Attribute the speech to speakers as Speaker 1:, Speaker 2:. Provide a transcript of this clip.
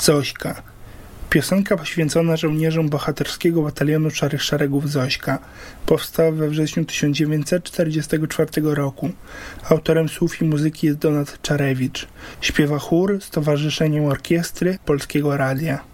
Speaker 1: Zośka. Piosenka poświęcona żołnierzom bohaterskiego batalionu Szarych Szeregów Zośka. Powstała we wrześniu 1944 roku. Autorem słów i muzyki jest Donat Czarewicz. Śpiewa chór z Towarzyszeniem Orkiestry Polskiego Radia.